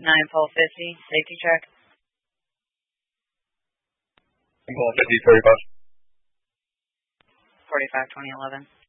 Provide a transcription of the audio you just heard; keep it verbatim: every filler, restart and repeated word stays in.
nine Paul fifty, safety check. Paul fifty, thirty-five. forty-five twenty eleven.